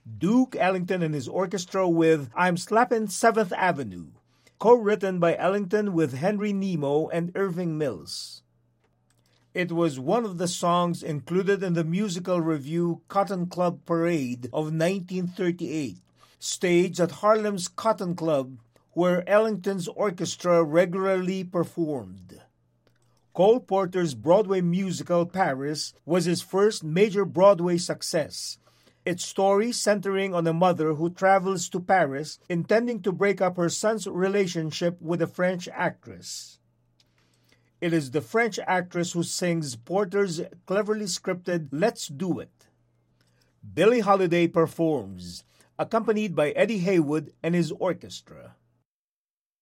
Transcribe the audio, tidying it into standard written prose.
Duke Ellington and his orchestra with I'm Slappin' 7th Avenue, co-written by Ellington with Henry Nemo and Irving Mills. It was one of the songs included in the musical revue Cotton Club Parade of 1938, staged at Harlem's Cotton Club, where Ellington's orchestra regularly performed. Cole Porter's Broadway musical Paris was his first major Broadway success, its story centering on a mother who travels to Paris intending to break up her son's relationship with a French actress. It is the French actress who sings Porter's cleverly scripted Let's Do It. Billie Holiday performs, accompanied by Eddie Haywood and his orchestra.